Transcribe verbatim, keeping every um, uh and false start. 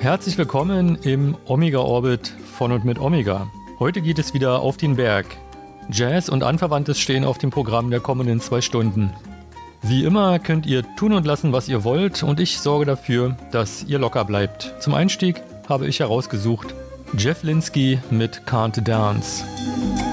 Herzlich willkommen im Omega-Orbit von und mit Omega. Heute geht es wieder auf den Berg. Jazz und Anverwandtes stehen auf dem Programm der kommenden zwei Stunden. Wie immer könnt ihr tun und lassen, was ihr wollt, und ich sorge dafür, dass ihr locker bleibt. Zum Einstieg habe ich herausgesucht Jeff Linsky mit Can't Dance.